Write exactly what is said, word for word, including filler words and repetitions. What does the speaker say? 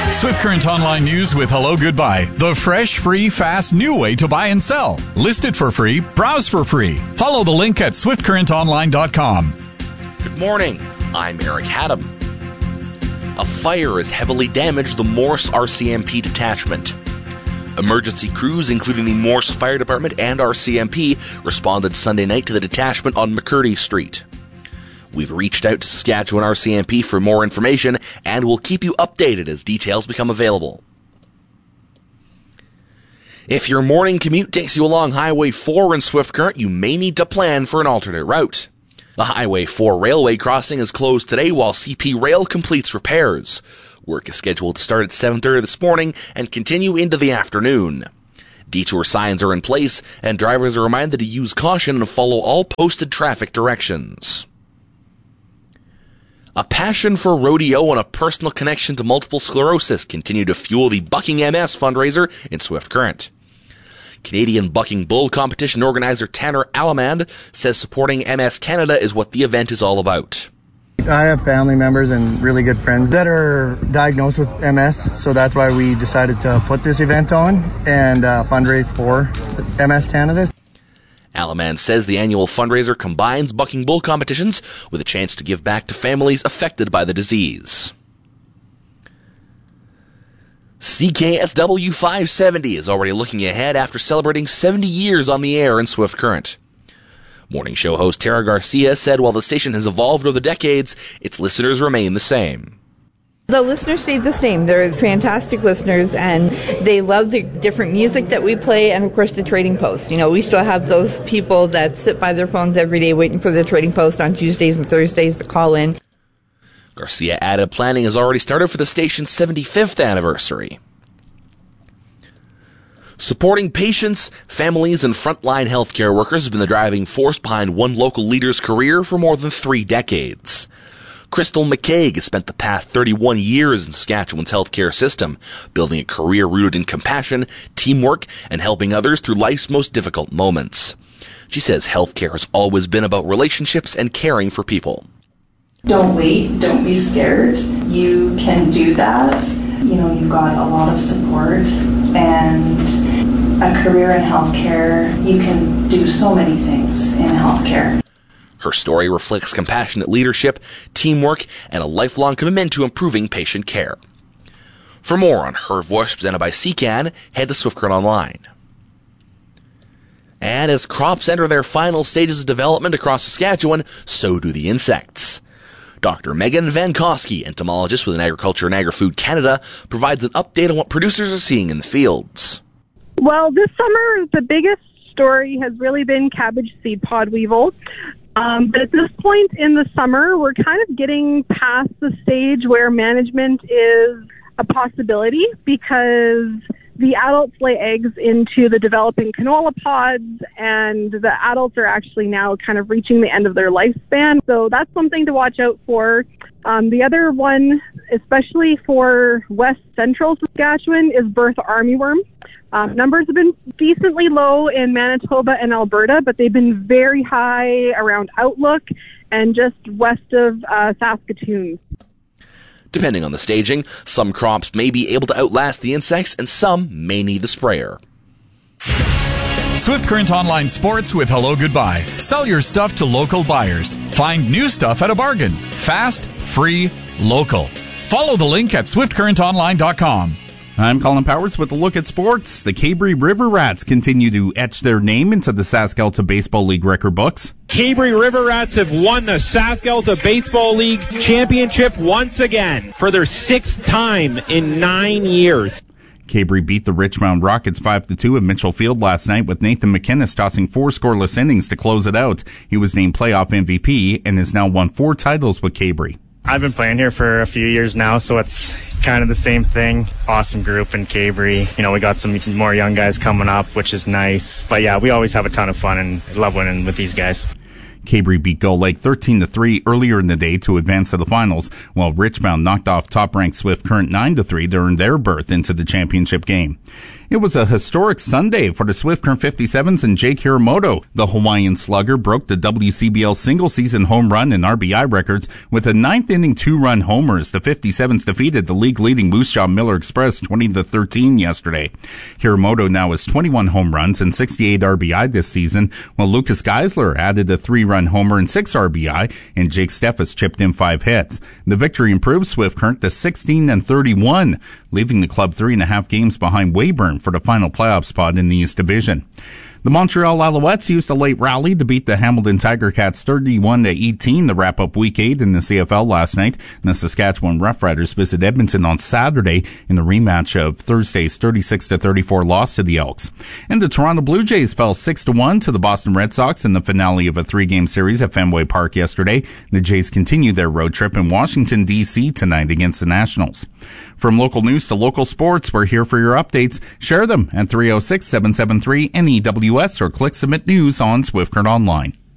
Swift Current Online News with Hello Goodbye. The fresh, free, fast, new way to buy and sell. List it for free. Browse for free. Follow the link at swift current online dot com. Good morning. I'm Eric Haddam. A fire has heavily damaged the Morse R C M P detachment. Emergency crews, including the Morse Fire Department and R C M P, responded Sunday night to the detachment on McCurdy Street. We've reached out to Saskatchewan R C M P for more information and will keep you updated as details become available. If your morning commute takes you along Highway four in Swift Current, you may need to plan for an alternate route. The Highway four railway crossing is closed today while C P Rail completes repairs. Work is scheduled to start at seven thirty this morning and continue into the afternoon. Detour signs are in place, and drivers are reminded to use caution and follow all posted traffic directions. A passion for rodeo and a personal connection to multiple sclerosis continue to fuel the Bucking M S fundraiser in Swift Current. Canadian Bucking Bull competition organizer Tanner Alamand says supporting M S Canada is what the event is all about. I have family members and really good friends that are diagnosed with M S, so that's why we decided to put this event on and uh, fundraise for M S Canada. Alamand says the annual fundraiser combines bucking bull competitions with a chance to give back to families affected by the disease. C K S W five seventy is already looking ahead after celebrating seventy years on the air in Swift Current. Morning show host Tara Garcia said while the station has evolved over the decades, its listeners remain the same. The listeners stayed the same. They're fantastic listeners, and they love the different music that we play, and of course the Trading Post. You know, we still have those people that sit by their phones every day waiting for the Trading Post on Tuesdays and Thursdays to call in. Garcia added planning has already started for the station's seventy-fifth anniversary. Supporting patients, families, and frontline healthcare workers has been the driving force behind one local leader's career for more than three decades. Crystal McCaig has spent the past thirty-one years in Saskatchewan's healthcare system, building a career rooted in compassion, teamwork, and helping others through life's most difficult moments. She says healthcare has always been about relationships and caring for people. Don't wait, don't be scared. You can do that. You know, you've got a lot of support and a career in healthcare. You can do so many things in healthcare. Her story reflects compassionate leadership, teamwork, and a lifelong commitment to improving patient care. For more on Her Voice presented by C C A N, head to Swift Current Online. And as crops enter their final stages of development across Saskatchewan, so do the insects. Doctor Megan Vankowski, entomologist with Agriculture and Agri-Food Canada, provides an update on what producers are seeing in the fields. Well, this summer, the biggest story has really been cabbage seed pod weevil. Um, but at this point in the summer, we're kind of getting past the stage where management is a possibility because the adults lay eggs into the developing canola pods, and the adults are actually now kind of reaching the end of their lifespan. So that's something to watch out for. Um, the other one, especially for west central Saskatchewan, is Bertha armyworm. Um, numbers have been decently low in Manitoba and Alberta, but they've been very high around Outlook and just west of uh, Saskatoon. Depending on the staging, some crops may be able to outlast the insects and some may need the sprayer. Swift Current Online Sports with Hello Goodbye. Sell your stuff to local buyers. Find new stuff at a bargain. Fast, free, local. Follow the link at swift current online dot com. I'm Colin Powers with a look at sports. The Cabrey River Rats continue to etch their name into the Sask-Alta Baseball League record books. Cabrey River Rats have won the Sask-Alta Baseball League championship once again for their sixth time in nine years. Cabrey beat the Richmond Rockets five to two at Mitchell Field last night with Nathan McInnes tossing four scoreless innings to close it out. He was named playoff M V P and has now won four titles with Cabrey. I've been playing here for a few years now, so it's kind of the same thing. Awesome group in Cabrey. You know, we got some more young guys coming up, which is nice. But yeah, we always have a ton of fun and love winning with these guys. Cabrey beat Gull Lake thirteen to three earlier in the day to advance to the finals, while Richmond knocked off top-ranked Swift Current nine to three to earn their berth into the championship game. It was a historic Sunday for the Swift Current fifty-sevens and Jake Hiramoto. The Hawaiian slugger broke the W C B L single-season home run and R B I records with a ninth-inning two-run homer as the fifty-sevens defeated the league-leading Moose Jaw Miller Express twenty to thirteen yesterday. Hiramoto now has twenty-one home runs and sixty-eight R B I this season, while Lucas Geisler added a three-run homer and six R B I, and Jake Steffes chipped in five hits. The victory improved Swift Current to sixteen and thirty-one, leaving the club three and a half games behind Weyburn for the final playoff spot in the East Division. The Montreal Alouettes used a late rally to beat the Hamilton Tiger Cats thirty-one to eighteen to wrap up Week eight in the C F L last night. And the Saskatchewan Roughriders visit Edmonton on Saturday in the rematch of Thursday's thirty-six to thirty-four loss to the Elks. And the Toronto Blue Jays fell six to one to the Boston Red Sox in the finale of a three-game series at Fenway Park yesterday. The Jays continue their road trip in Washington, D C tonight against the Nationals. From local news to local sports, we're here for your updates. Share them at three oh six, seven seven three, N E W S or click Submit News on Swift Current Online.